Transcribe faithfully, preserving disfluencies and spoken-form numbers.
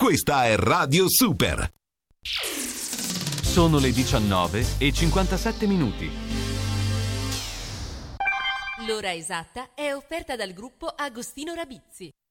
Questa è Radio Super. Sono le diciannove e cinquantasette minuti. L'ora esatta è offerta dal gruppo Agostino Rabizzi.